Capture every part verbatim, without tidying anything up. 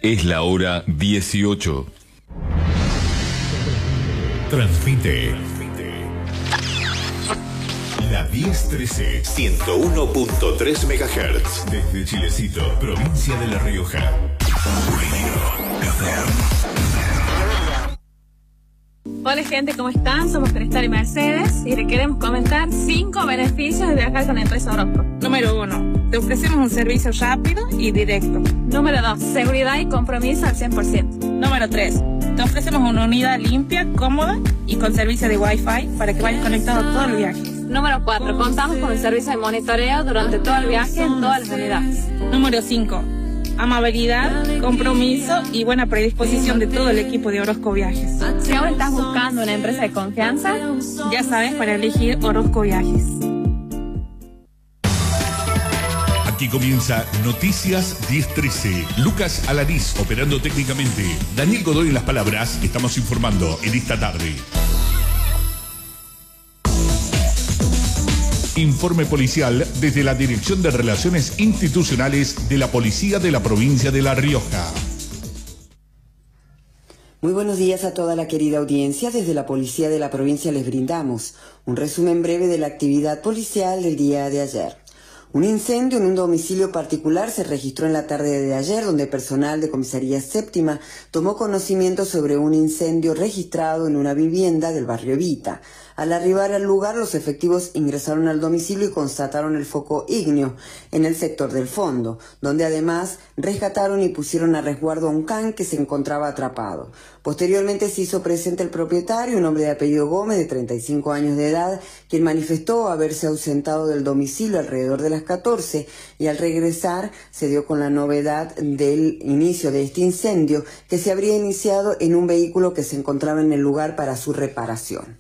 Es la hora dieciocho. Transmite la diez trece, ciento uno punto tres megahertz. Desde Chilecito, provincia de La Rioja. Hola gente, ¿cómo están? Somos Cristal y Mercedes y le queremos comentar cinco beneficios de viajar con la empresa Orozco. Número uno, te ofrecemos un servicio rápido y directo. Número dos, seguridad y compromiso al cien por ciento. Número tres, te ofrecemos una unidad limpia, cómoda y con servicio de Wi-Fi para que vayas conectado todo el viaje. Número cuatro, contamos con el servicio de monitoreo durante todo el viaje en todas las unidades. Número cinco, amabilidad, compromiso y buena predisposición de todo el equipo de Orozco Viajes. Si ahora estás buscando una empresa de confianza, ya sabes para elegir Orozco Viajes. Aquí comienza Noticias diez trece. Lucas Alanís operando técnicamente. Daniel Godoy en las palabras. Estamos informando en esta tarde. Informe policial desde la Dirección de Relaciones Institucionales de la Policía de la Provincia de La Rioja. Muy buenos días a toda la querida audiencia. Desde la Policía de la Provincia les brindamos un resumen breve de la actividad policial del día de ayer. Un incendio en un domicilio particular se registró en la tarde de ayer, donde personal de Comisaría Séptima tomó conocimiento sobre un incendio registrado en una vivienda del barrio Evita. Al arribar al lugar, los efectivos ingresaron al domicilio y constataron el foco ígneo en el sector del fondo, donde además rescataron y pusieron a resguardo a un can que se encontraba atrapado. Posteriormente se hizo presente el propietario, un hombre de apellido Gómez, de treinta y cinco años de edad, quien manifestó haberse ausentado del domicilio alrededor de las catorce y al regresar se dio con la novedad del inicio de este incendio, que se habría iniciado en un vehículo que se encontraba en el lugar para su reparación.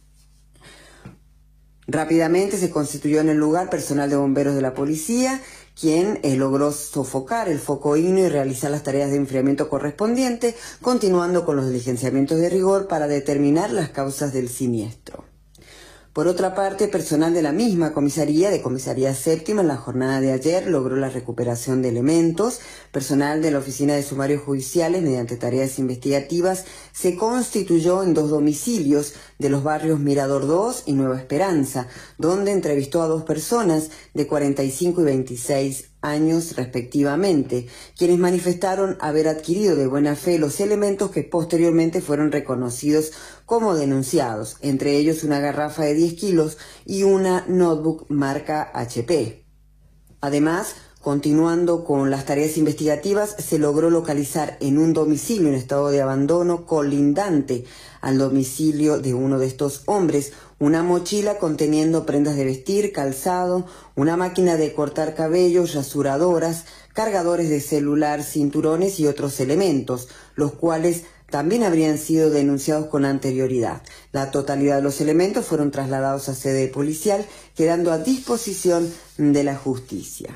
Rápidamente se constituyó en el lugar personal de bomberos de la policía, quien eh, logró sofocar el foco ígneo y realizar las tareas de enfriamiento correspondientes, continuando con los diligenciamientos de rigor para determinar las causas del siniestro. Por otra parte, personal de la misma comisaría, de Comisaría Séptima, en la jornada de ayer logró la recuperación de elementos. Personal de la Oficina de Sumarios Judiciales, mediante tareas investigativas, se constituyó en dos domicilios de los barrios Mirador dos y Nueva Esperanza, donde entrevistó a dos personas de cuarenta y cinco y veintiséis años respectivamente, quienes manifestaron haber adquirido de buena fe los elementos que posteriormente fueron reconocidos como denunciados, entre ellos una garrafa de diez kilos y una notebook marca H P. Además, continuando con las tareas investigativas, se logró localizar en un domicilio en estado de abandono colindante al domicilio de uno de estos hombres una mochila conteniendo prendas de vestir, calzado, una máquina de cortar cabellos, rasuradoras, cargadores de celular, cinturones y otros elementos, los cuales también habrían sido denunciados con anterioridad. La totalidad de los elementos fueron trasladados a sede policial, quedando a disposición de la justicia.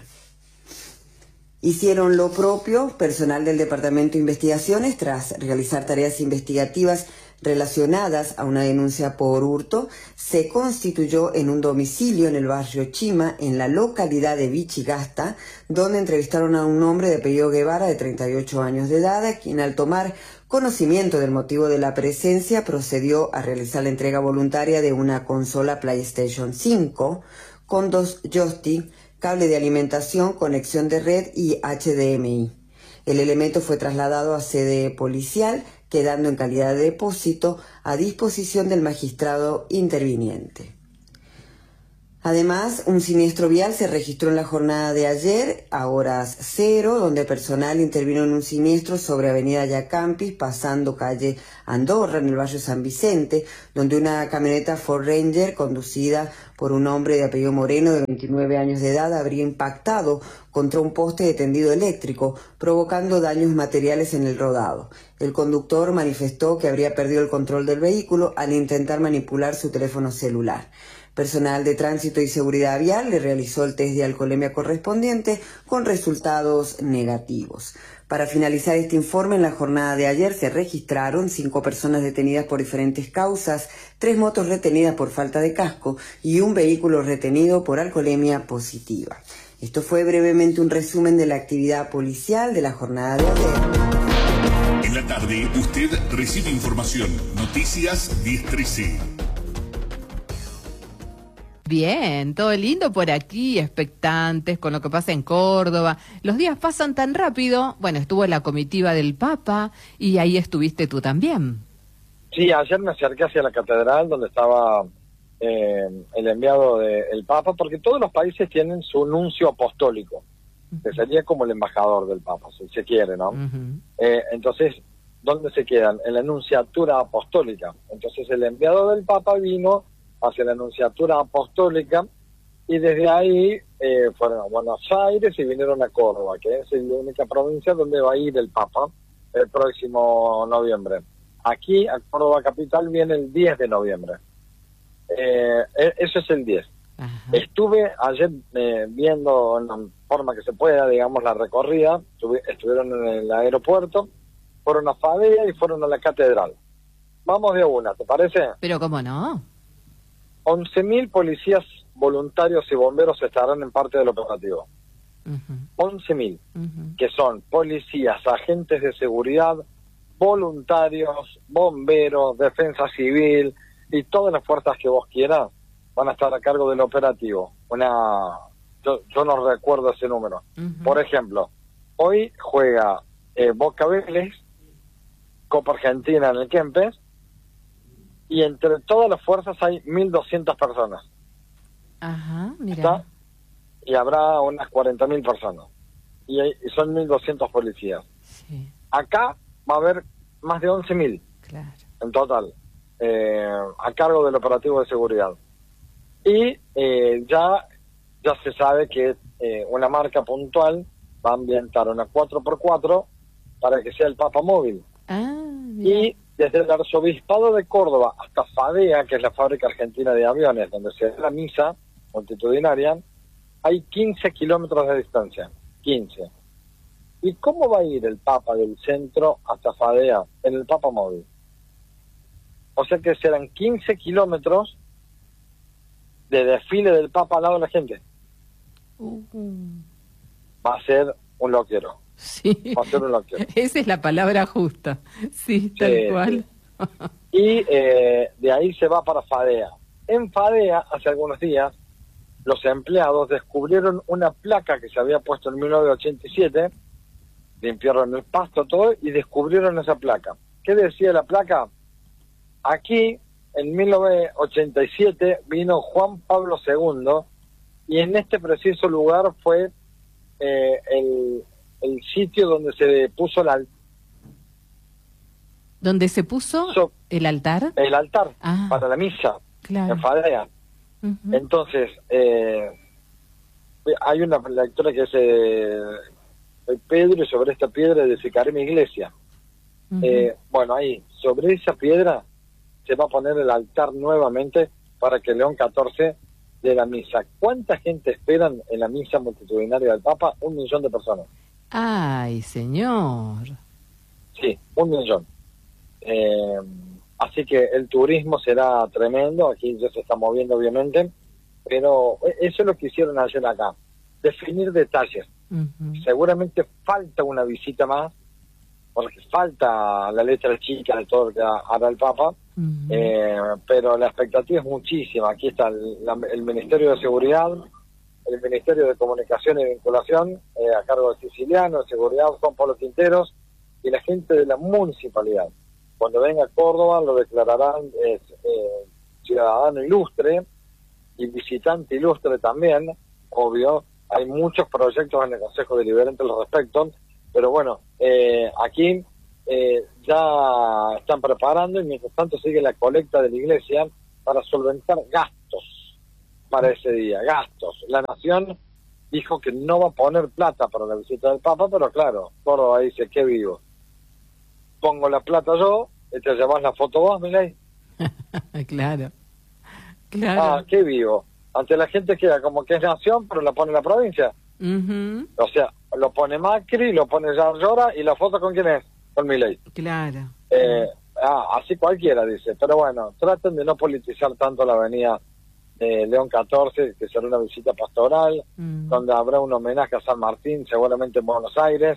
Hicieron lo propio personal del Departamento de Investigaciones tras realizar tareas investigativas relacionadas a una denuncia por hurto. Se constituyó en un domicilio en el barrio Chima, en la localidad de Vichigasta, donde entrevistaron a un hombre de apellido Guevara, de treinta y ocho años de edad, quien al tomar conocimiento del motivo de la presencia procedió a realizar la entrega voluntaria de una consola PlayStation cinco con dos joysticks, cable de alimentación, conexión de red y H D M I. El elemento fue trasladado a sede policial, quedando en calidad de depósito a disposición del magistrado interviniente. Además, un siniestro vial se registró en la jornada de ayer, a horas cero, donde personal intervino en un siniestro sobre avenida Yacampis, pasando calle Andorra, en el barrio San Vicente, donde una camioneta Ford Ranger, conducida por un hombre de apellido Moreno, de veintinueve años de edad, habría impactado contra un poste de tendido eléctrico, provocando daños materiales en el rodado. El conductor manifestó que habría perdido el control del vehículo al intentar manipular su teléfono celular. Personal de Tránsito y Seguridad Vial le realizó el test de alcoholemia correspondiente con resultados negativos. Para finalizar este informe, en la jornada de ayer se registraron cinco personas detenidas por diferentes causas, tres motos retenidas por falta de casco y un vehículo retenido por alcoholemia positiva. Esto fue brevemente un resumen de la actividad policial de la jornada de ayer. En la tarde, usted recibe información. Noticias diez trece. Bien, todo lindo por aquí, expectantes con lo que pasa en Córdoba. Los días pasan tan rápido. Bueno, estuvo la comitiva del Papa y ahí estuviste tú también. Sí, ayer me acerqué hacia la catedral donde estaba eh, el enviado del Papa, porque todos los países tienen su nuncio apostólico, que sería como el embajador del Papa, si se quiere, ¿no? Uh-huh. Eh, entonces, ¿dónde se quedan? En la nunciatura apostólica. Entonces el enviado del Papa vino hacia la nunciatura apostólica y desde ahí eh, fueron a Buenos Aires y vinieron a Córdoba, que es la única provincia donde va a ir el Papa el próximo noviembre. Aquí a Córdoba capital viene el diez de noviembre. Eh, eso es el diez. Ajá. Estuve ayer eh, viendo en la forma que se pueda, digamos, la recorrida. Estuve, estuvieron en el aeropuerto, fueron a Fadea y fueron a la catedral. Vamos de una, ¿te parece? Pero cómo no. once mil policías voluntarios y bomberos estarán en parte del operativo. Uh-huh. once mil, uh-huh. que son policías, agentes de seguridad, voluntarios, bomberos, defensa civil y todas las fuerzas que vos quieras van a estar a cargo del operativo. Una, yo, yo no recuerdo ese número. Uh-huh. Por ejemplo, hoy juega eh, Boca Vélez, Copa Argentina en el Kempes, y entre todas las fuerzas hay mil doscientas personas. Ajá, mira. ¿Está? Y habrá unas cuarenta mil personas. Y, hay, y son mil doscientos policías. Sí. Acá va a haber más de once mil claro. en total, eh, a cargo del operativo de seguridad. Y eh, ya, ya se sabe que eh, una marca puntual va a ambientar una cuatro por cuatro para que sea el Papa móvil. Ah, mira. Y desde el Arzobispado de Córdoba hasta Fadea, que es la fábrica argentina de aviones, donde se da la misa multitudinaria, hay quince kilómetros de distancia. quince. ¿Y cómo va a ir el Papa del centro hasta Fadea en el Papa móvil? O sea que serán quince kilómetros de desfile del Papa al lado de la gente. Uh-huh. Va a ser un loquero. Sí, va a ser un loquero. Esa es la palabra justa. Sí, tal sí, cual. Sí. Y eh, de ahí se va para Fadea. En Fadea, hace algunos días, los empleados descubrieron una placa que se había puesto en mil novecientos ochenta y siete, limpiaron el pasto todo y descubrieron esa placa. ¿Qué decía la placa? Aquí, en mil novecientos ochenta y siete, vino Juan Pablo segundo y en este preciso lugar fue eh, el, el sitio donde se puso el altar. ¿Donde se puso so, el altar? El altar, ah, para la misa, claro. en Fadea. Uh-huh. Entonces, eh, hay una lectura que es eh, Pedro y sobre esta piedra edificaré mi iglesia. Uh-huh. Eh, bueno, ahí, sobre esa piedra se va a poner el altar nuevamente para que León catorce dé la misa. ¿Cuánta gente esperan en la misa multitudinaria del Papa? Un millón de personas. ¡Ay, señor! Sí, un millón. Eh, así que el turismo será tremendo, aquí ya se está moviendo obviamente, pero eso es lo que hicieron ayer acá, definir detalles. Uh-huh. Seguramente falta una visita más, porque falta la letra chica de todo lo que hará el Papa, uh-huh. eh, pero la expectativa es muchísima. Aquí está el, la, el Ministerio de Seguridad, el Ministerio de Comunicación y Vinculación, eh, a cargo de Siciliano, de Seguridad, Juan Pablo Quinteros, y la gente de la municipalidad. Cuando venga a Córdoba lo declararán eh, eh, ciudadano ilustre y visitante ilustre también, obvio. Hay muchos proyectos en el Consejo Deliberante al respecto, pero bueno, eh, aquí eh, ya están preparando y mientras tanto sigue la colecta de la iglesia para solventar gastos para ese día, gastos. La Nación dijo que no va a poner plata para la visita del Papa, pero claro, Córdoba dice, qué vivo. Pongo la plata yo, y te llevas la foto vos, Milei. Claro, claro. Ah, qué vivo. Ante la gente queda como que es nación, pero la pone la provincia. Uh-huh. O sea, lo pone Macri, lo pone Yarlora, y la foto ¿con quién es? Con Milei. Claro. Eh, ah, así cualquiera, dice. Pero bueno, traten de no politizar tanto la avenida de León catorce, que será una visita pastoral, uh-huh. donde habrá un homenaje a San Martín, seguramente en Buenos Aires,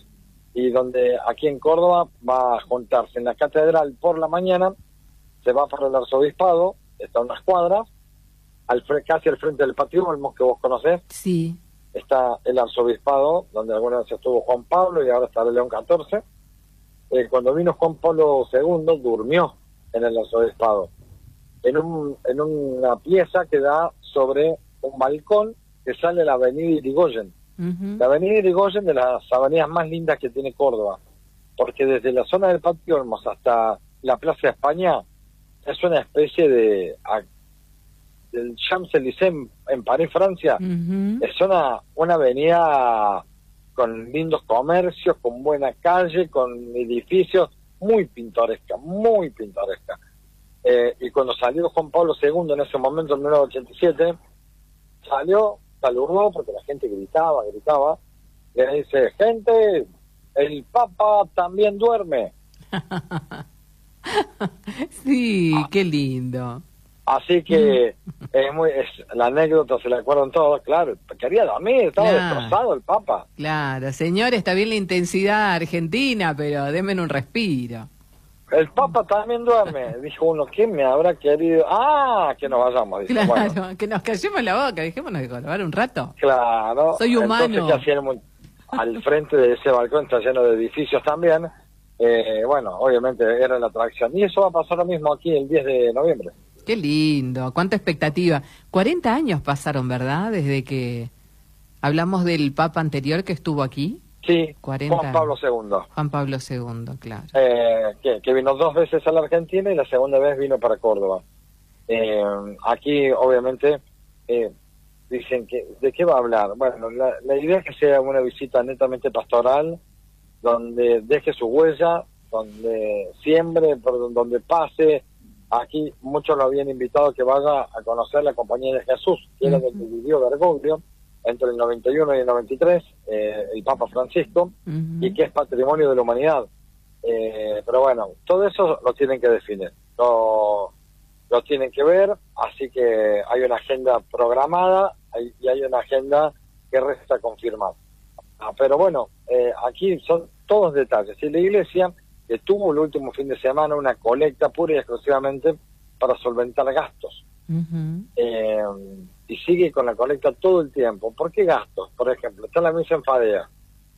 y donde aquí en Córdoba va a juntarse en la catedral por la mañana, se va para el arzobispado, está a unas cuadras, al fre casi al frente del Patio Olmos, que vos conocés. Sí. Está el arzobispado, donde alguna vez estuvo Juan Pablo y ahora está el León catorce. Eh, cuando vino Juan Pablo segundo, durmió en el arzobispado, en, un, en una pieza que da sobre un balcón que sale a la avenida Irigoyen. Uh-huh. La avenida Irigoyen, de las avenidas más lindas que tiene Córdoba, porque desde la zona del Patio Olmos hasta la Plaza España es una especie de... A, del Champs-Élysées en, en París, Francia. Uh-huh. Es una, una avenida con lindos comercios, con buena calle, con edificios, muy pintoresca, muy pintoresca. Eh, y cuando salió Juan Pablo segundo en ese momento, en mil novecientos ochenta y siete, salió, saludó, porque la gente gritaba, gritaba, y le dice, gente, el Papa también duerme. Sí, ah. Qué lindo. Así que es muy es, la anécdota se la acuerdan todos, claro, quería dormir, estaba claro. destrozado el Papa. Claro, señor, está bien la intensidad argentina, pero denme un respiro. El Papa también duerme, dijo uno, ¿quién me habrá querido? Ah, que nos vayamos, dijo, claro, bueno. Que nos callemos la boca, dejémonos de grabar un rato. Claro. Soy humano. Entonces, ¿qué hacían? Muy, al frente de ese balcón está lleno de edificios también, eh, bueno, obviamente era la atracción, y eso va a pasar lo mismo aquí el diez de noviembre. Qué lindo, cuánta expectativa. cuarenta años pasaron, ¿verdad? Desde que hablamos del Papa anterior que estuvo aquí. Sí, cuarenta Juan Pablo segundo. Juan Pablo segundo, claro. Eh, que, que vino dos veces a la Argentina y la segunda vez vino para Córdoba. Eh, aquí, obviamente, eh, dicen que, ¿de qué va a hablar? Bueno, la, la idea es que sea una visita netamente pastoral, donde deje su huella, donde siembre, por donde pase. Aquí muchos lo habían invitado a que vaya a conocer la Compañía de Jesús, que era donde vivió Bergoglio entre el noventa y uno y el noventa y tres, eh, el Papa Francisco, uh-huh. y que es patrimonio de la humanidad. Eh, pero bueno, todo eso lo tienen que definir, lo, lo tienen que ver, así que hay una agenda programada hay, y hay una agenda que resta confirmar. Ah, pero bueno, eh, aquí son todos detalles. Y la Iglesia que tuvo el último fin de semana una colecta pura y exclusivamente para solventar gastos. Uh-huh. Eh, y sigue con la colecta todo el tiempo. ¿Por qué gastos? Por ejemplo, está la misa en Fadea.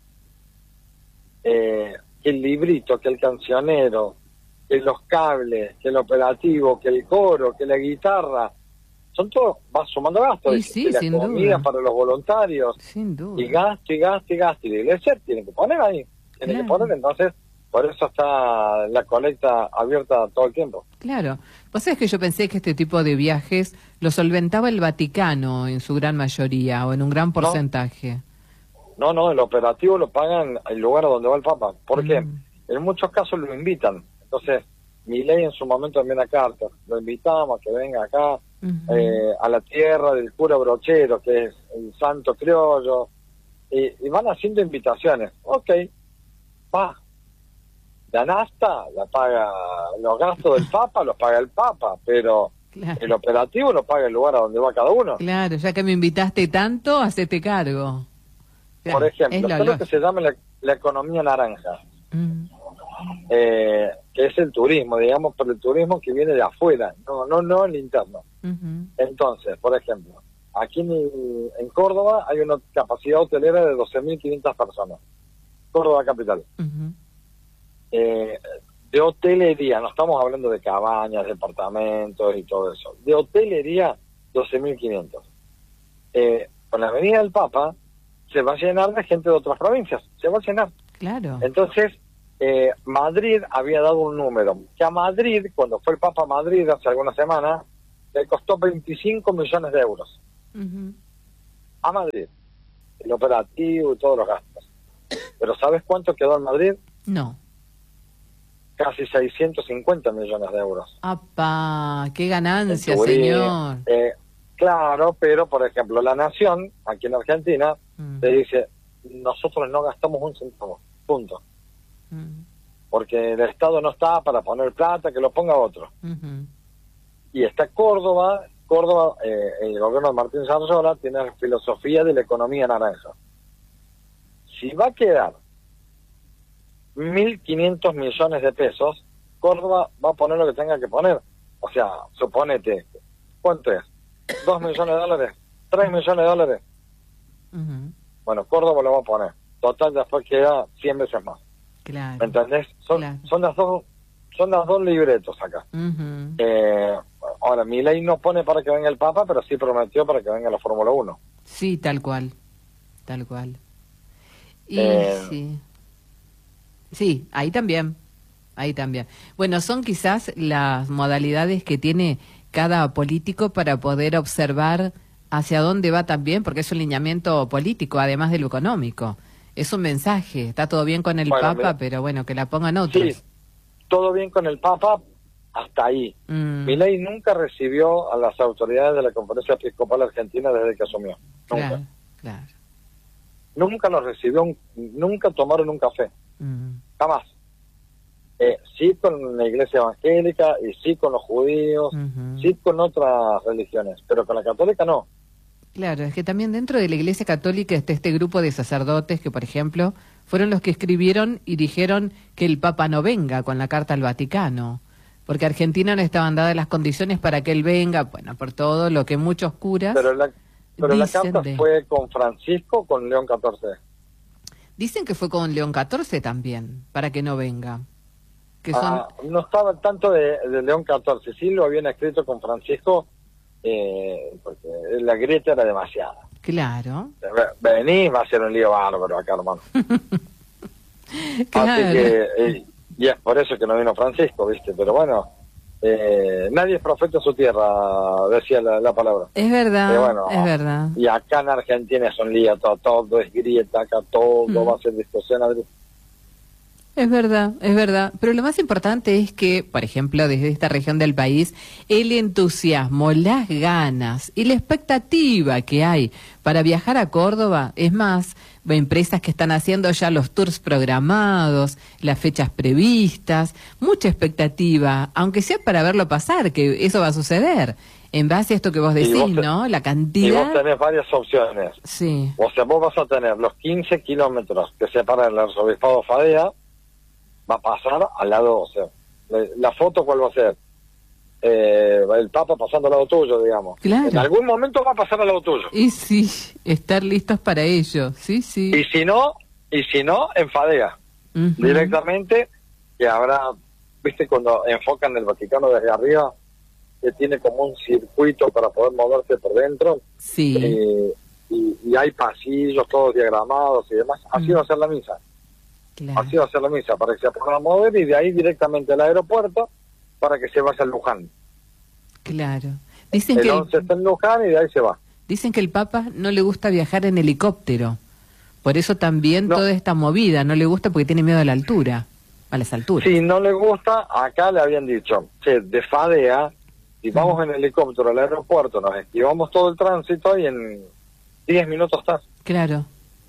Eh, que el librito, que el cancionero, que los cables, que el operativo, que el coro, que la guitarra, son todos, va sumando gastos. Y sí, y la sin comida duda. Para los voluntarios. Sin duda. Y gasto, y gasto, y gasto. Y la Iglesia tiene que poner ahí. Tiene claro. que poner, entonces... Por eso está la colecta abierta todo el tiempo. Claro. Vos sabés que yo pensé que este tipo de viajes lo solventaba el Vaticano en su gran mayoría o en un gran porcentaje. No, no, no el operativo lo pagan el lugar a donde va el Papa. Porque mm. en muchos casos lo invitan. Entonces, Milei en su momento envió una carta. Lo invitamos a que venga acá, uh-huh. eh, a la tierra del cura Brochero, que es el santo criollo. Y, y van haciendo invitaciones. Ok, va. La nafta la paga, los gastos del Papa los paga el Papa, pero claro. el operativo lo paga el lugar a donde va cada uno. Claro, ya que me invitaste tanto, hacete cargo. Claro, por ejemplo, es lo que se llama la, la economía naranja, mm. eh, que es el turismo, digamos, pero el turismo que viene de afuera, no no no el interno. Uh-huh. Entonces, por ejemplo, aquí en, en Córdoba hay una capacidad hotelera de doce mil quinientas personas, Córdoba capital. Uh-huh. Eh, de hotelería, no estamos hablando de cabañas, departamentos y todo eso, de hotelería doce mil quinientos. Eh, con la venida del Papa se va a llenar de gente de otras provincias, se va a llenar. Claro. Entonces, eh, Madrid había dado un número, que a Madrid, cuando fue el Papa a Madrid hace algunas semanas, le costó veinticinco millones de euros. Uh-huh. A Madrid, el operativo y todos los gastos. Pero ¿sabes cuánto quedó en Madrid? No. Casi seiscientos cincuenta millones de euros. ¡Apa! ¡Qué ganancia, señor! Eh, claro, pero, por ejemplo, La Nación, aquí en Argentina, mm. te dice, nosotros no gastamos un centavo, punto. Mm. Porque el Estado no está para poner plata, que lo ponga otro. Mm-hmm. Y está Córdoba, Córdoba, eh, el gobierno de Martín Zarzola tiene la filosofía de la economía naranja. Si va a quedar mil quinientos millones de pesos, Córdoba va a poner lo que tenga que poner. O sea, suponete, ¿cuánto es? ¿Dos millones de dólares? ¿Tres millones de dólares? Uh-huh. Bueno, Córdoba lo va a poner. Total, después queda cien veces más. Claro. ¿Me entendés? Son, Claro. son las dos son las dos libretos acá. Uh-huh. Eh, ahora, Milei no pone para que venga el Papa, pero sí prometió para que venga la Fórmula uno. Sí, tal cual, tal cual. Y Eh. sí, sí, ahí también, ahí también. Bueno, son quizás las modalidades que tiene cada político para poder observar hacia dónde va también, porque es un lineamiento político, además de lo económico. Es un mensaje, está todo bien con el Bueno, Papa, mira. pero bueno, que la pongan otros. Sí, todo bien con el Papa, hasta ahí. Mm, Milei nunca recibió a las autoridades de la Conferencia Episcopal Argentina desde que asumió. Nunca. claro, claro. Nunca los recibió, un- nunca tomaron un café. Mm, Jamás. Eh, sí con la iglesia evangélica y sí con los judíos, ujú. sí con otras religiones, pero con la católica no. Claro, es que también dentro de la Iglesia Católica está este grupo de sacerdotes que, por ejemplo, fueron los que escribieron y dijeron que el Papa no venga con la carta al Vaticano, porque a Argentina no estaban dadas las condiciones para que él venga, bueno, por todo lo que muchos curas Pero la, pero la dicen carta de- fue con Francisco o con León catorce. dicen que fue con León catorce también, para que no venga. Que son, Ah, no estaba tanto de, de León catorce, sí lo habían escrito con Francisco, eh, porque la grieta era demasiada. claro, Ve- Vení, va a ser un lío bárbaro acá, hermano. claro. Así que, eh, y es por eso que no vino Francisco, ¿viste? Pero bueno, eh, nadie es profeta en su tierra, decía la, la palabra. Es verdad, Pero bueno, es verdad. Y acá en Argentina es un lío, todo, todo es grieta, acá todo Mm. va a ser discusión. Es verdad, es verdad. Pero lo más importante es que, por ejemplo, desde esta región del país, el entusiasmo, las ganas y la expectativa que hay para viajar a Córdoba, es más, empresas que están haciendo ya los tours programados, las fechas previstas, mucha expectativa, aunque sea para verlo pasar, que eso va a suceder. En base a esto que vos Y decís, vos te- ¿no? La Y vos cantidad... tenés varias opciones. Sí, O sea, vos vas a tener los quince kilómetros que separan el arzobispado Fadea, va a pasar al lado, o sea, la- la foto cuál va a ser, eh, el Papa pasando al lado tuyo, digamos. Claro. En algún momento va a pasar al lado tuyo. y sí, estar listos para ello, sí, sí. Y si no, y si no, en Fadea, Ujú. directamente, que habrá, viste, cuando enfocan el Vaticano desde arriba, que tiene como un circuito para poder moverse por dentro, Sí. eh, y, y hay pasillos todos diagramados y demás, así Mm. va a ser la misa. Claro, Así va a ser la misa, para que se pueda mover y de ahí directamente al aeropuerto para que se vaya a Luján. claro. Dicen El que, once está en Luján y de ahí se va. dicen que el Papa no le gusta viajar en helicóptero. Por eso también No. toda esta movida no le gusta porque tiene miedo a la altura, a las alturas. Si no le gusta, acá le habían dicho, che, de Fadea, si vamos en helicóptero al aeropuerto, nos esquivamos todo el tránsito y en diez minutos estás. Claro,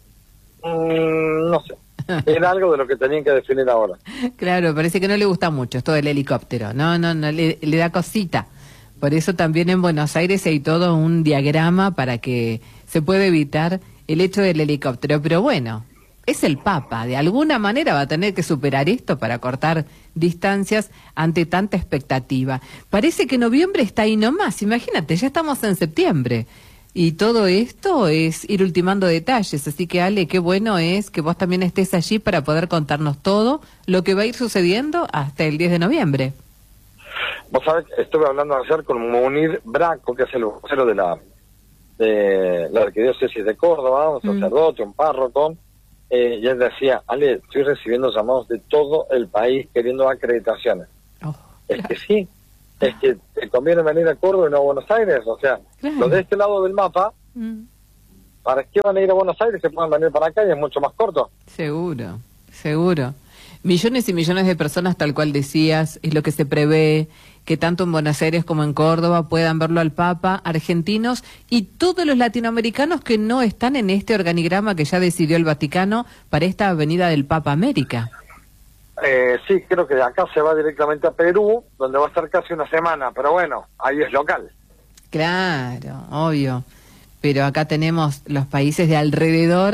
Mm, no sé. Era algo de lo que tenían que definir ahora. claro, parece que no le gusta mucho esto del helicóptero. No, no, no, le, le da cosita. Por eso también en Buenos Aires hay todo un diagrama para que se pueda evitar el hecho del helicóptero. Pero bueno, es el Papa. De alguna manera va a tener que superar esto para cortar distancias ante tanta expectativa. Parece que noviembre está ahí nomás. Imagínate, ya estamos en septiembre. Y todo esto es ir ultimando detalles. Así que, Ale, qué bueno es que vos también estés allí para poder contarnos todo lo que va a ir sucediendo hasta el diez de noviembre. Vos sabés, estuve hablando ayer con Munir Braco, que es el vocero de la de la Arquidiócesis de Córdoba, un Mm. sacerdote, un párroco, eh, y él decía, Ale, estoy recibiendo llamados de todo el país queriendo acreditaciones. Oh, Es claro. que sí, es que te conviene venir a Córdoba y no a Buenos Aires, o sea, Claro. los de este lado del mapa, Mm. ¿para qué van a ir a Buenos Aires? Se pueden venir para acá y es mucho más corto. Seguro, seguro. Millones y millones de personas, tal cual decías, es lo que se prevé, que tanto en Buenos Aires como en Córdoba puedan verlo al Papa, argentinos y todos los latinoamericanos que no están en este organigrama que ya decidió el Vaticano para esta avenida del Papa América. Eh, sí, creo que de acá se va directamente a Perú, donde va a estar casi una semana, pero bueno, ahí es local. Claro, obvio. Pero acá tenemos los países de alrededor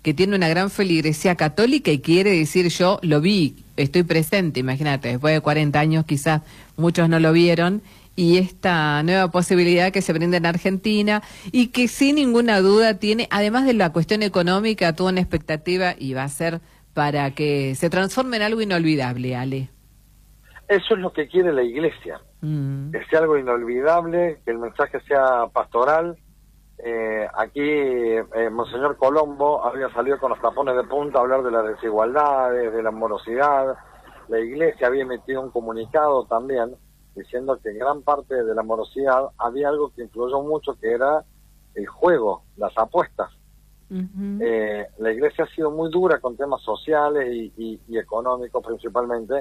que tiene una gran feligresía católica y quiere decir yo lo vi, estoy presente, imagínate, después de cuarenta años quizás muchos no lo vieron, y esta nueva posibilidad que se brinda en Argentina y que sin ninguna duda tiene, además de la cuestión económica, toda una expectativa y va a ser para que se transforme en algo inolvidable, Ale. Eso es lo que quiere la Iglesia, Mm. que sea algo inolvidable, que el mensaje sea pastoral. Eh, aquí eh, Monseñor Colombo había salido con los tapones de punta a hablar de las desigualdades, de la morosidad. La Iglesia había emitido un comunicado también diciendo que gran parte de la morosidad había algo que influyó mucho, que era el juego, las apuestas. Uh-huh. Eh, la Iglesia ha sido muy dura con temas sociales y, y, y económicos principalmente,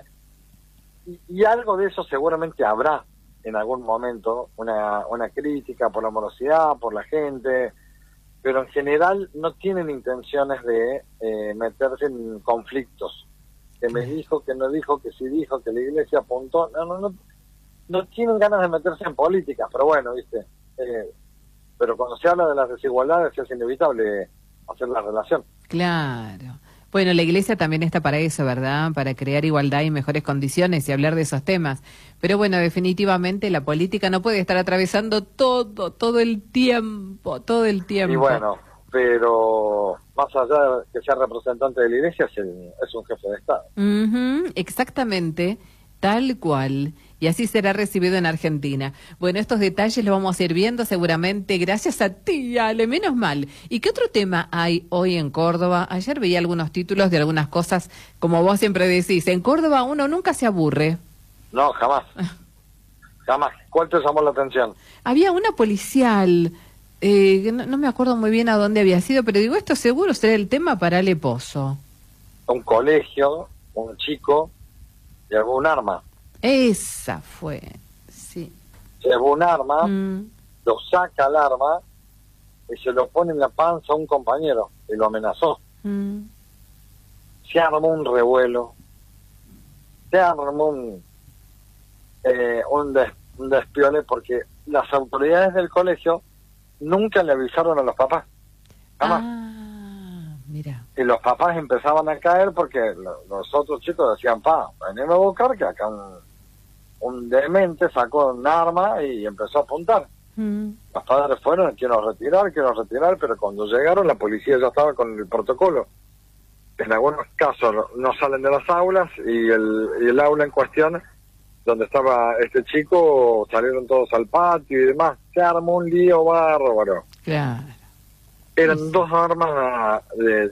y, y algo de eso seguramente habrá en algún momento, una, una crítica por la morosidad, por la gente, pero en general no tienen intenciones de eh, meterse en conflictos, que me dijo, que no dijo, que sí dijo, que la Iglesia apuntó, no, no, no, no tienen ganas de meterse en política, pero bueno, viste, eh, pero cuando se habla de las desigualdades es inevitable hacer la relación. Claro. Bueno, la Iglesia también está para eso, ¿verdad? Para crear igualdad y mejores condiciones y hablar de esos temas. Pero bueno, definitivamente la política no puede estar atravesando todo, todo el tiempo, todo el tiempo. Y bueno, pero más allá de que sea representante de la Iglesia, es, el, es un jefe de Estado. Uh-huh, exactamente, tal cual. Y así será recibido en Argentina. Bueno, estos detalles los vamos a ir viendo seguramente gracias a ti, Ale, menos mal. ¿Y qué otro tema hay hoy en Córdoba? Ayer veía algunos títulos de algunas cosas, como vos siempre decís, en Córdoba uno nunca se aburre. No, jamás. Jamás. ¿Cuál te llamó la atención? Había una policial, eh, no, no me acuerdo muy bien a dónde había sido, pero digo, esto seguro será el tema para Ale Pozo. Un colegio, un chico, llevó un arma. Esa fue, sí. Llevó un arma, Mm. lo saca el arma y se lo pone en la panza a un compañero y lo amenazó. Mm. Se armó un revuelo, se armó un, eh, un, des, un despiole porque las autoridades del colegio nunca le avisaron a los papás. Jamás. Ah, mira. Y los papás empezaban a caer porque lo, los otros chicos decían, pa, venime a buscar que acá un, un demente sacó un arma y empezó a apuntar. Mm. Los padres fueron, quiero retirar, quiero retirar, pero cuando llegaron la policía ya estaba con el protocolo. En algunos casos no, no salen de las aulas y el, y el aula en cuestión, donde estaba este chico, salieron todos al patio y demás. Se armó un lío bárbaro. Claro. Eran Sí. dos armas de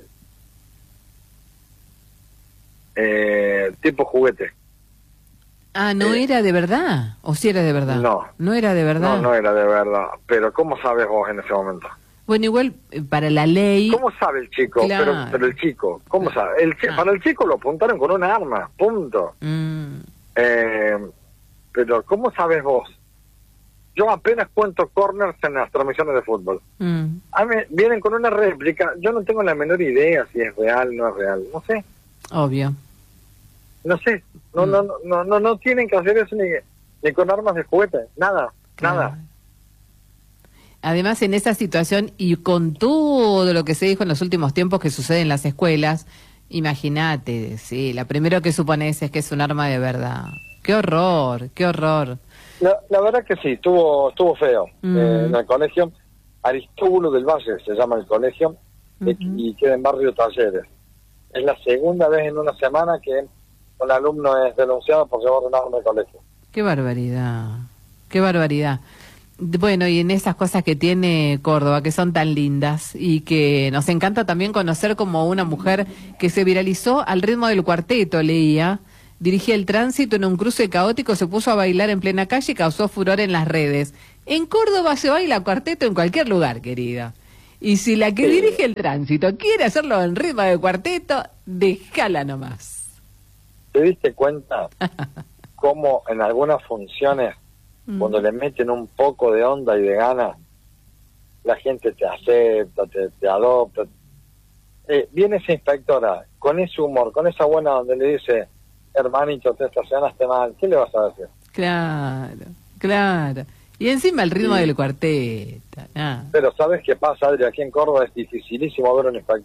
eh, tipo juguete. Ah, ¿no Eh, era de verdad? ¿O sí era de verdad? No. ¿No era de verdad? No, no era de verdad. Pero ¿cómo sabes vos en ese momento? Bueno, igual eh, para la ley... ¿Cómo sabe el chico? Claro. Pero, pero el chico, ¿cómo sabe? El chi- Ah. Para el chico lo apuntaron con un arma, punto. Mm. Eh, pero ¿cómo sabes vos? Yo apenas cuento corners en las transmisiones de fútbol. Mm. A mí vienen con una réplica, yo no tengo la menor idea si es real o no es real. No sé, Obvio. no sé. No, Mm. no, no, no, no, no tienen que hacer eso ni, ni con armas de juguete, nada, Claro. nada. Además, en esa situación y con todo lo que se dijo en los últimos tiempos que sucede en las escuelas, imagínate, sí, la primero que supones es que es un arma de verdad. ¡Qué horror, qué horror! La, la verdad que sí, estuvo, estuvo feo. Mm. Eh, en el colegio Aristóbulo del Valle se llama el colegio, y- Ujú. y queda en Barrio Talleres. Es la segunda vez en una semana que un alumno es denunciado por llevar un arma al colegio. ¡Qué barbaridad! ¡Qué barbaridad! Bueno, y en esas cosas que tiene Córdoba, que son tan lindas y que nos encanta también conocer como una mujer que se viralizó al ritmo del cuarteto, leía, dirigía el tránsito en un cruce caótico, se puso a bailar en plena calle y causó furor en las redes. En Córdoba se baila cuarteto en cualquier lugar, querida. Y si la que Sí. dirige el tránsito quiere hacerlo en ritmo de cuarteto, déjala nomás. ¿Te diste cuenta cómo en algunas funciones, Mm. cuando le meten un poco de onda y de gana, la gente te acepta, te, te adopta? Eh, viene esa inspectora con ese humor, con esa buena onda, y le dice, hermanito, te estacionaste mal, ¿qué le vas a decir? Claro, claro. Y encima el ritmo Sí. del cuarteto. Ah. Pero ¿sabes qué pasa, Adri? Aquí en Córdoba es dificilísimo ver un inspector.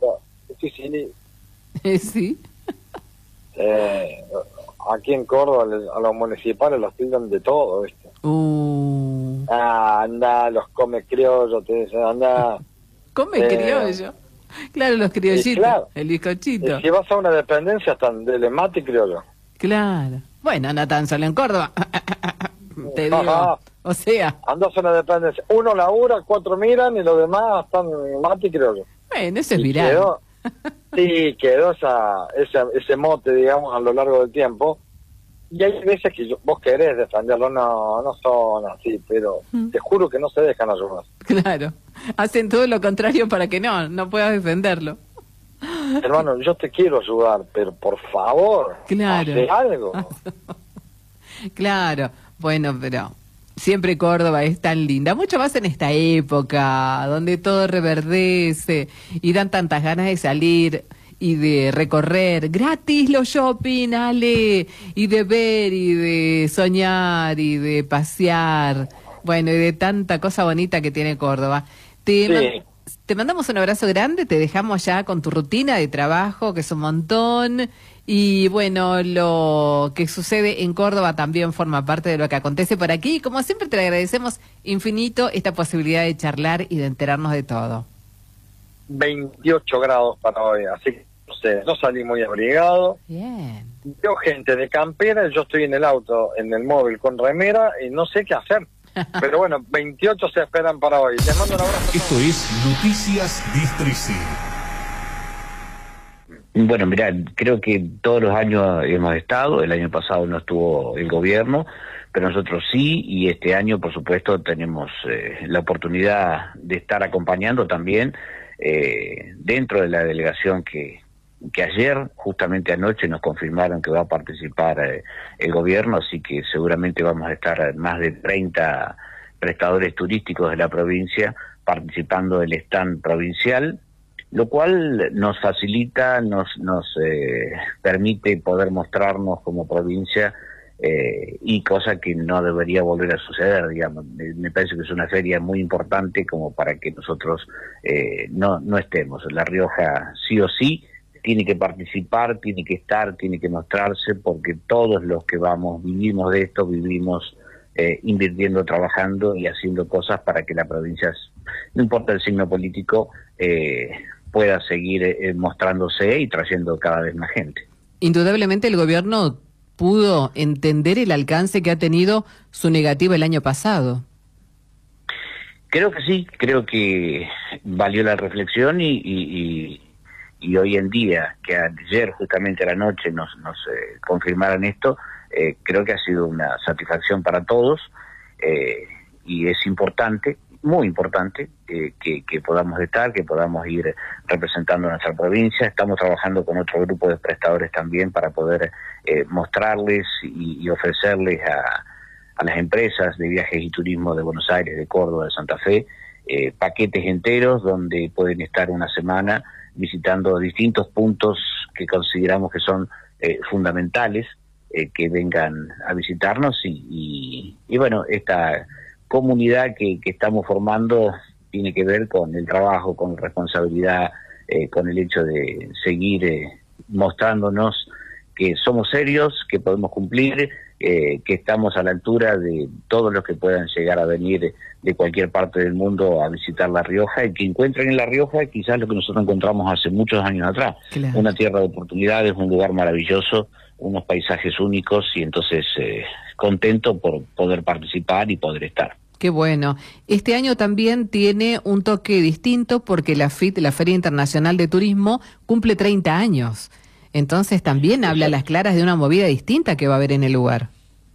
difícil. Sí. Eh, aquí en Córdoba a los municipales los tildan de todo, ¿viste? Uh. Ah, anda, los come criollos, te dicen, anda. Come eh, criollo. Claro, los criollitos, claro, el bizcochito. y si vas a una dependencia están de mate y criollo. Claro. Bueno, no tan solo en Córdoba. Te digo. Ajá. O sea. Andas a una dependencia. Uno labura, cuatro miran y los demás están mate y criollo. Bueno, eso es Y viral. Quedó, sí, quedó esa, esa, ese mote, digamos, a lo largo del tiempo. Y hay veces que yo, vos querés defenderlo, no, no son así, pero Mm. te juro que no se dejan ayudar. Claro. Hacen todo lo contrario para que no, no puedas defenderlo. Hermano, yo te quiero ayudar, pero por favor, Claro. hace algo. Claro. Bueno, pero siempre Córdoba es tan linda, mucho más en esta época, donde todo reverdece y dan tantas ganas de salir y de recorrer gratis los shopping, Ale, y de ver y de soñar y de pasear, bueno, y de tanta cosa bonita que tiene Córdoba. Te, Sí. man- te mandamos un abrazo grande, te dejamos ya con tu rutina de trabajo, que es un montón, y bueno, lo que sucede en Córdoba también forma parte de lo que acontece por aquí, y como siempre te le agradecemos infinito esta posibilidad de charlar y de enterarnos de todo. veintiocho grados para hoy, así que no sé, no salí muy abrigado. Bien. Veo gente de campera, yo estoy en el auto, en el móvil con remera y no sé qué hacer. Pero bueno, veintiocho se esperan para hoy. Les mando un abrazo. Esto es Noticias diez trece. Bueno, mirá, creo que todos los años hemos estado, el año pasado no estuvo el gobierno, pero nosotros sí, y este año, por supuesto, tenemos eh, la oportunidad de estar acompañando también eh, dentro de la delegación que, que ayer, justamente anoche, nos confirmaron que va a participar eh, el gobierno, así que seguramente vamos a estar más de treinta prestadores turísticos de la provincia participando del stand provincial, lo cual nos facilita, nos, nos eh, permite poder mostrarnos como provincia eh, y cosa que no debería volver a suceder, digamos. Me, me parece que es una feria muy importante como para que nosotros eh, no, no estemos. La Rioja sí o sí tiene que participar, tiene que estar, tiene que mostrarse, porque todos los que vamos, vivimos de esto, vivimos eh, invirtiendo, trabajando y haciendo cosas para que la provincia, no importa el signo político, eh, pueda seguir eh, mostrándose y trayendo cada vez más gente. Indudablemente el gobierno pudo entender el alcance que ha tenido su negativa el año pasado. Creo que sí, creo que valió la reflexión y, y, y, y hoy en día, que ayer justamente a la noche nos, nos eh, confirmaran esto, eh, creo que ha sido una satisfacción para todos eh, y es importante, muy importante, eh, que, que podamos estar, que podamos ir representando a nuestra provincia. Estamos trabajando con otro grupo de prestadores también para poder eh, mostrarles y, y ofrecerles a, a las empresas de viajes y turismo de Buenos Aires, de Córdoba, de Santa Fe, eh, paquetes enteros donde pueden estar una semana visitando distintos puntos que consideramos que son eh, fundamentales, eh, que vengan a visitarnos y, y, y bueno, esta comunidad que, que estamos formando tiene que ver con el trabajo, con responsabilidad, eh, con el hecho de seguir eh, mostrándonos que somos serios, que podemos cumplir, eh, que estamos a la altura de todos los que puedan llegar a venir de cualquier parte del mundo a visitar La Rioja y que encuentren en La Rioja quizás lo que nosotros encontramos hace muchos años atrás, Claro. Una tierra de oportunidades, un lugar maravilloso, unos paisajes únicos y entonces eh, contento por poder participar y poder estar. Qué bueno. Este año también tiene un toque distinto porque la F I T, la Feria Internacional de Turismo, cumple treinta años. Entonces también habla a las claras de una movida distinta que va a haber en el lugar.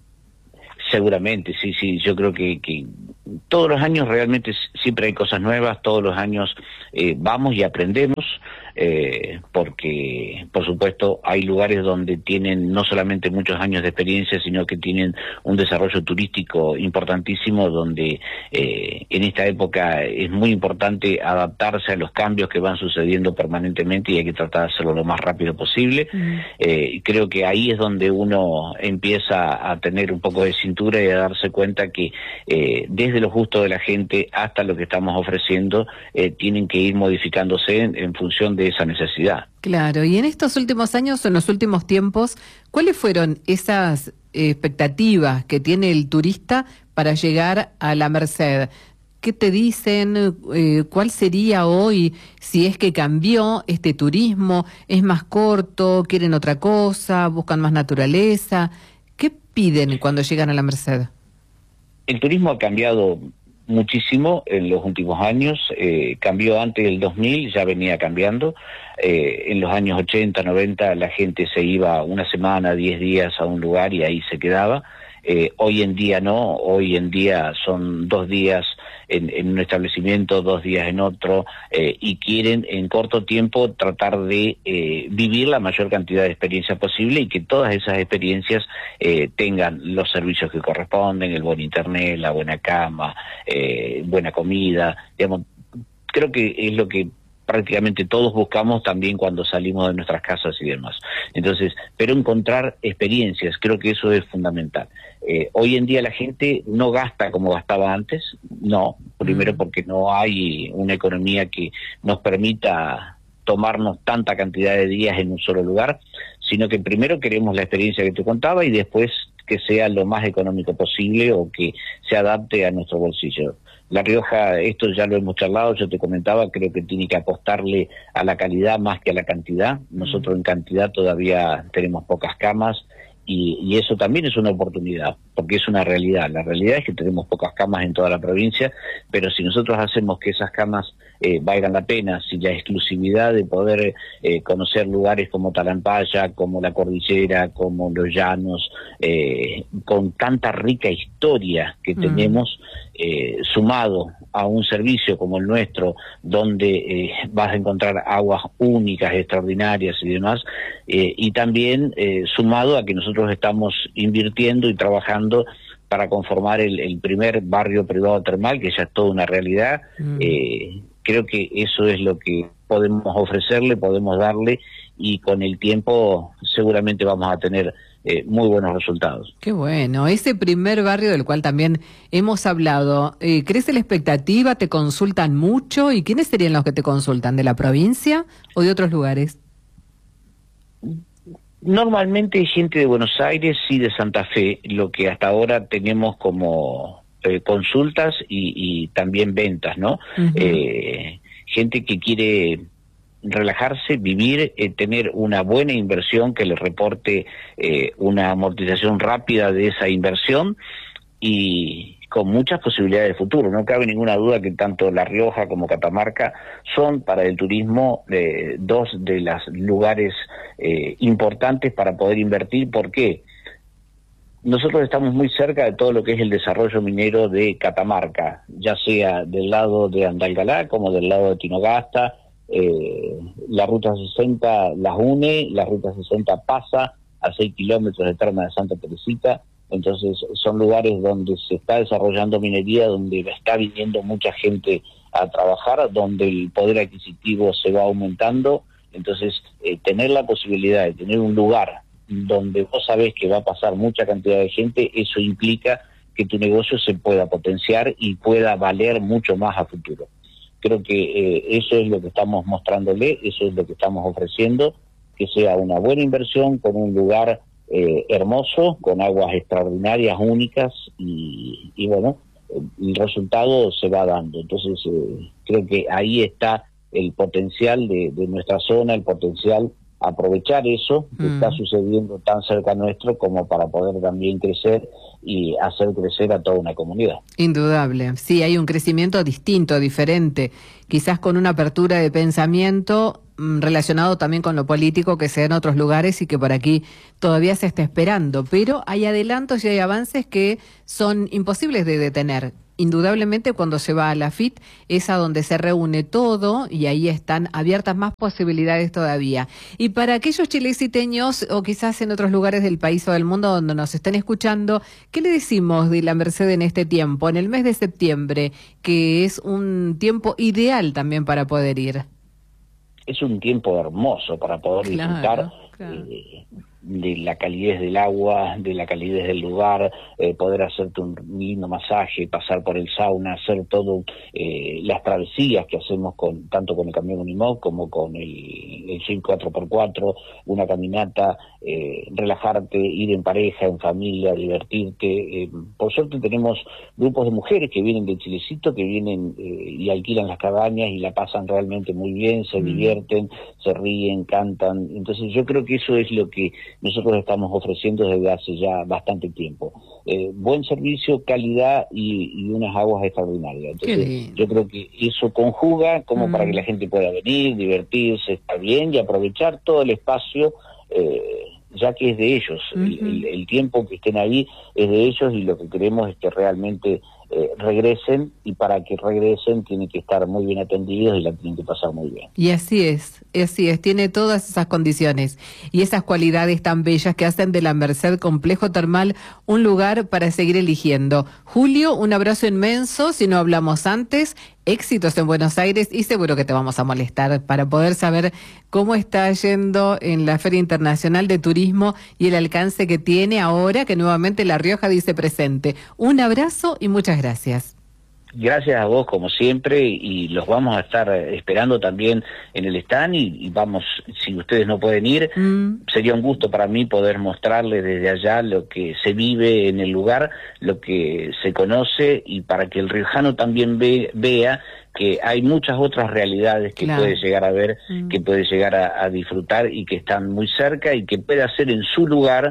Seguramente, sí, sí. Yo creo que, que todos los años realmente siempre hay cosas nuevas, todos los años eh, vamos y aprendemos. Eh, porque por supuesto hay lugares donde tienen no solamente muchos años de experiencia, sino que tienen un desarrollo turístico importantísimo, donde eh, en esta época es muy importante adaptarse a los cambios que van sucediendo permanentemente y hay que tratar de hacerlo lo más rápido posible. Mm. Eh, creo que ahí es donde uno empieza a tener un poco de cintura y a darse cuenta que eh, desde lo justo de la gente hasta lo que estamos ofreciendo eh, tienen que ir modificándose en, en función de de esa necesidad. Claro, y en estos últimos años, en los últimos tiempos, ¿cuáles fueron esas expectativas que tiene el turista para llegar a la Merced? ¿Qué te dicen? Eh, ¿Cuál sería hoy, si es que cambió este turismo? ¿Es más corto? ¿Quieren otra cosa? ¿Buscan más naturaleza? ¿Qué piden cuando llegan a la Merced? El turismo ha cambiado muchísimo en los últimos años. Eh, cambió antes del dos mil, ya venía cambiando. Eh, en los años ochenta, noventa la gente se iba una semana, diez días a un lugar y ahí se quedaba. Eh, hoy en día no, hoy en día son dos días en, en un establecimiento, dos días en otro, eh, y quieren en corto tiempo tratar de eh, vivir la mayor cantidad de experiencias posible y que todas esas experiencias eh, tengan los servicios que corresponden, el buen internet, la buena cama, eh, buena comida, digamos. Creo que es lo que prácticamente todos buscamos también cuando salimos de nuestras casas y demás. Entonces, pero encontrar experiencias, creo que eso es fundamental. Eh, hoy en día la gente no gasta como gastaba antes, no, primero porque no hay una economía que nos permita tomarnos tanta cantidad de días en un solo lugar, sino que primero queremos la experiencia que te contaba y después que sea lo más económico posible o que se adapte a nuestro bolsillo. La Rioja, esto ya lo hemos charlado, yo te comentaba, creo que tiene que apostarle a la calidad más que a la cantidad. Nosotros en cantidad todavía tenemos pocas camas y, y eso también es una oportunidad, porque es una realidad. La realidad es que tenemos pocas camas en toda la provincia, pero si nosotros hacemos que esas camas eh, valgan la pena, si la exclusividad de poder eh, conocer lugares como Talampaya, como la Cordillera, como los Llanos, eh, con tanta rica historia que mm. tenemos, eh, sumado a un servicio como el nuestro, donde eh, vas a encontrar aguas únicas, extraordinarias y demás, eh, y también eh, sumado a que nosotros estamos invirtiendo y trabajando para conformar el, el primer barrio privado termal, que ya es toda una realidad. Mm. Eh, creo que eso es lo que podemos ofrecerle, podemos darle, y con el tiempo seguramente vamos a tener eh, muy buenos resultados. Qué bueno. Ese primer barrio del cual también hemos hablado, eh, ¿crece la expectativa? ¿Te consultan mucho? ¿Y quiénes serían los que te consultan? ¿De la provincia o de otros lugares? Normalmente hay gente de Buenos Aires y de Santa Fe, lo que hasta ahora tenemos como eh, consultas y, y también ventas, ¿no? Uh-huh. Eh, gente que quiere relajarse, vivir, eh, tener una buena inversión que le reporte eh, una amortización rápida de esa inversión y con muchas posibilidades de futuro. No cabe ninguna duda que tanto La Rioja como Catamarca son para el turismo eh, dos de los lugares eh, importantes para poder invertir. ¿Por qué? Nosotros estamos muy cerca de todo lo que es el desarrollo minero de Catamarca, ya sea del lado de Andalgalá como del lado de Tinogasta. Eh, la Ruta sesenta las une, la Ruta sesenta pasa a seis kilómetros de Terma de Santa Teresita. Entonces son lugares donde se está desarrollando minería, donde está viniendo mucha gente a trabajar, donde el poder adquisitivo se va aumentando. Entonces eh, tener la posibilidad de tener un lugar donde vos sabés que va a pasar mucha cantidad de gente, eso implica que tu negocio se pueda potenciar y pueda valer mucho más a futuro. Creo que eh, eso es lo que estamos mostrándole, eso es lo que estamos ofreciendo, que sea una buena inversión con un lugar Eh, hermoso, con aguas extraordinarias, únicas, y, y bueno, el resultado se va dando. Entonces eh, creo que ahí está el potencial de, de nuestra zona, el potencial aprovechar eso que mm. está sucediendo tan cerca nuestro como para poder también crecer y hacer crecer a toda una comunidad. Indudable, sí, hay un crecimiento distinto, diferente, quizás con una apertura de pensamiento relacionado también con lo político que se da en otros lugares y que por aquí todavía se está esperando, pero hay adelantos y hay avances que son imposibles de detener. Indudablemente cuando se va a la F I T es a donde se reúne todo y ahí están abiertas más posibilidades todavía. Y para aquellos chileciteños o quizás en otros lugares del país o del mundo donde nos estén escuchando, ¿qué le decimos de la Merced en este tiempo, en el mes de septiembre, que es un tiempo ideal también para poder ir? Es un tiempo hermoso para poder claro, disfrutar. Claro. Eh, de la calidez del agua, de la calidez del lugar, eh, poder hacerte un lindo masaje, pasar por el sauna, hacer todo, eh, las travesías que hacemos con tanto con el camión Unimog como con el, el Jeep cuatro por cuatro, una caminata, eh, relajarte, ir en pareja, en familia, divertirte. Eh, por suerte tenemos grupos de mujeres que vienen de Chilecito, que vienen eh, y alquilan las cabañas y la pasan realmente muy bien, se mm. divierten, se ríen, cantan. Entonces yo creo que eso es lo que nosotros estamos ofreciendo desde hace ya bastante tiempo. Eh, buen servicio, calidad y, y unas aguas extraordinarias. Entonces yo creo que eso conjuga como mm. para que la gente pueda venir, divertirse, estar bien y aprovechar todo el espacio, eh, ya que es de ellos. Uh-huh. el, el, el tiempo que estén ahí es de ellos y lo que queremos es que realmente eh, regresen, y para que regresen tienen que estar muy bien atendidos y la tienen que pasar muy bien. Y así es, así es, tiene todas esas condiciones y esas cualidades tan bellas que hacen de la Merced Complejo Termal un lugar para seguir eligiendo. Julio, un abrazo inmenso, si no hablamos antes, éxitos en Buenos Aires y seguro que te vamos a molestar para poder saber cómo está yendo en la Feria Internacional de Turismo y el alcance que tiene ahora que nuevamente La Rioja dice presente. Un abrazo y muchas gracias. Gracias a vos como siempre, y los vamos a estar esperando también en el stand y, y vamos, si ustedes no pueden ir, mm. sería un gusto para mí poder mostrarles desde allá lo que se vive en el lugar, lo que se conoce, y para que el riojano también ve, vea que hay muchas otras realidades que claro. puede llegar a ver, mm. que puede llegar a, a disfrutar y que están muy cerca y que puede hacer en su lugar,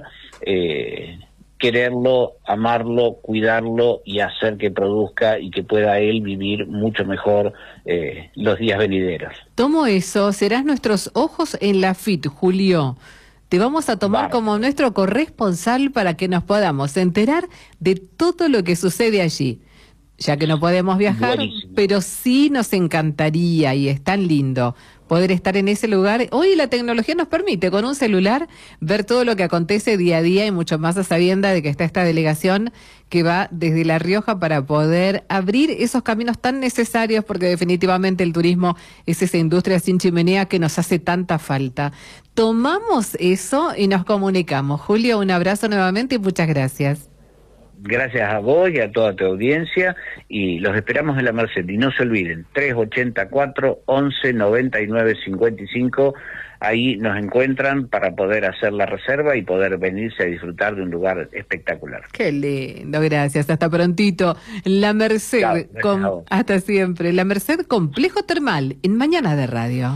eh, quererlo, amarlo, cuidarlo y hacer que produzca y que pueda él vivir mucho mejor eh, los días venideros. Tomo eso, serás nuestros ojos en la F I T, Julio. Te vamos a tomar vale. como nuestro corresponsal para que nos podamos enterar de todo lo que sucede allí. Ya que no podemos viajar, Buenísimo. pero sí nos encantaría, y es tan lindo poder estar en ese lugar. Hoy la tecnología nos permite, con un celular, ver todo lo que acontece día a día, y mucho más a sabienda de que está esta delegación que va desde La Rioja para poder abrir esos caminos tan necesarios, porque definitivamente el turismo es esa industria sin chimenea que nos hace tanta falta. Tomamos eso y nos comunicamos. Julio, un abrazo nuevamente y muchas gracias. Gracias a vos y a toda tu audiencia, y los esperamos en la Merced. Y no se olviden, tres ochenta y cuatro, once, noventa y nueve, cincuenta y cinco, ahí nos encuentran para poder hacer la reserva y poder venirse a disfrutar de un lugar espectacular. Qué lindo, gracias. Hasta prontito. La Merced, claro, con... hasta siempre. La Merced Complejo Termal, en Mañana de Radio.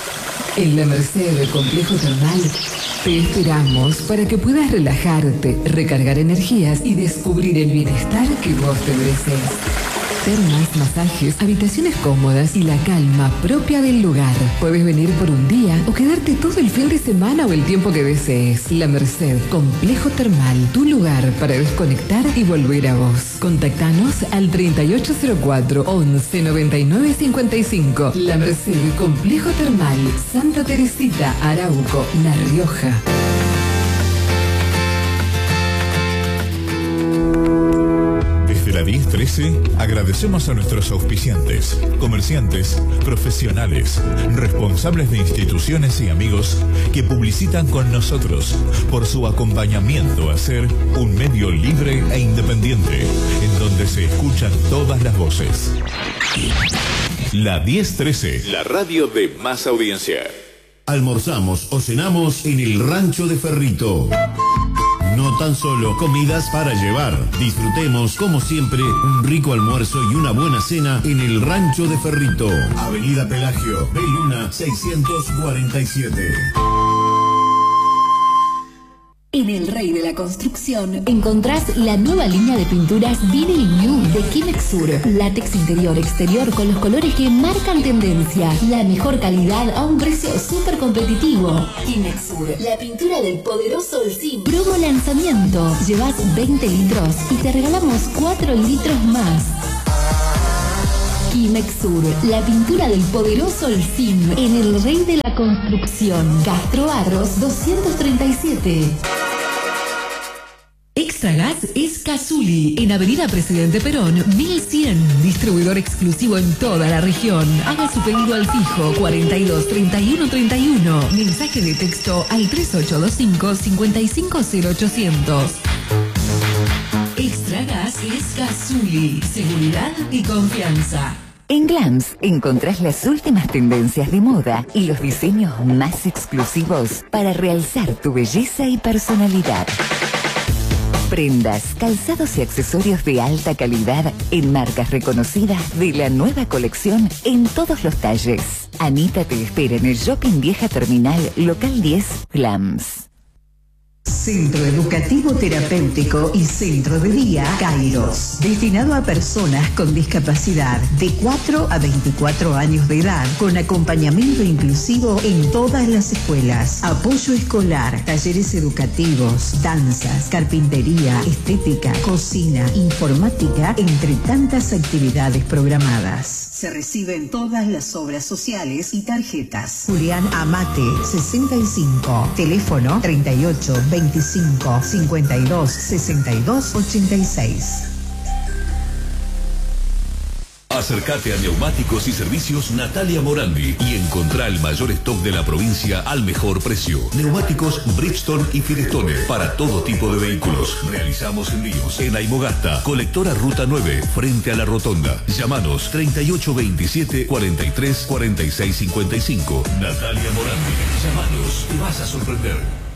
En la Merced Complejo Termal te esperamos para que puedas relajarte, recargar energías y descubrir el bienestar que vos te mereces. Termas, masajes, habitaciones cómodas y la calma propia del lugar. Puedes venir por un día o quedarte todo el fin de semana o el tiempo que desees. La Merced Complejo Termal, tu lugar para desconectar y volver a vos. Contactanos al treinta y ocho cero cuatro, once, noventa y nueve, cincuenta y cinco. La Merced Complejo Termal, Santa Teresita, Arauco, La Rioja. Desde la diez trece agradecemos a nuestros auspiciantes, comerciantes, profesionales, responsables de instituciones y amigos que publicitan con nosotros por su acompañamiento a ser un medio libre e independiente en donde se escuchan todas las voces. La diez trece, la radio de más audiencia. Almorzamos o cenamos en el Rancho de Ferrito. No tan solo comidas para llevar. Disfrutemos, como siempre, un rico almuerzo y una buena cena en el Rancho de Ferrito. Avenida Pelagio, B. Luna, seiscientos cuarenta y siete. En El Rey de la Construcción encontrás la nueva línea de pinturas Vinyl New de Kimex Sur. Látex interior-exterior con los colores que marcan tendencia. La mejor calidad a un precio súper competitivo. Kimex Sur, la pintura del poderoso Olsin. Promo lanzamiento. Llevas veinte litros y te regalamos cuatro litros más. Kimex Sur, la pintura del poderoso Olsin. En El Rey de la Construcción. Castro Barros doscientos treinta y siete. Extra Gas es Cazuli, en Avenida Presidente Perón, mil cien. Distribuidor exclusivo en toda la región. Haga su pedido al fijo cuarenta y dos, treinta y uno, treinta y uno. Mensaje de texto al tres ocho dos cinco, cinco cinco cero ochocientos. Extra Gas es Cazuli. Seguridad y confianza. En Glams encontrás las últimas tendencias de moda y los diseños más exclusivos para realzar tu belleza y personalidad. Prendas, calzados y accesorios de alta calidad en marcas reconocidas de la nueva colección en todos los talles. Anita te espera en el Shopping Vieja Terminal, local diez, Glams. Centro Educativo Terapéutico y Centro de Día Kairos, destinado a personas con discapacidad de cuatro a veinticuatro años de edad, con acompañamiento inclusivo en todas las escuelas, apoyo escolar, talleres educativos, danzas, carpintería, estética, cocina, informática, entre tantas actividades programadas. Se reciben todas las obras sociales y tarjetas. Julián Amate, sesenta y cinco, teléfono treinta y ocho, veinticinco, cincuenta y dos, sesenta y dos, ochenta y seis. Acércate a Neumáticos y Servicios Natalia Morandi y encontrá el mayor stock de la provincia al mejor precio. Neumáticos Bridgestone y Firestone para todo tipo de vehículos. Realizamos envíos en Aymogasta, colectora Ruta nueve, frente a la Rotonda. Llámanos treinta y ocho veintisiete, cuarenta y tres, cuarenta y seis cincuenta y cinco. Natalia Morandi. Llámanos, te vas a sorprender.